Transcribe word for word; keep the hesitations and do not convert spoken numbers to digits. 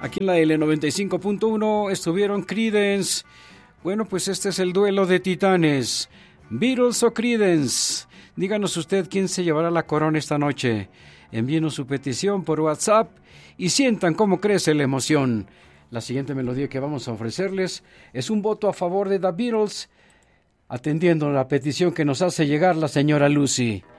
Aquí en la L noventa y cinco punto uno estuvieron Creedence. Bueno, pues este es el duelo de titanes. Beatles o Creedence. Díganos usted quién se llevará la corona esta noche. Envíenos su petición por WhatsApp y sientan cómo crece la emoción. La siguiente melodía que vamos a ofrecerles es un voto a favor de The Beatles, atendiendo la petición que nos hace llegar la señora Lucy.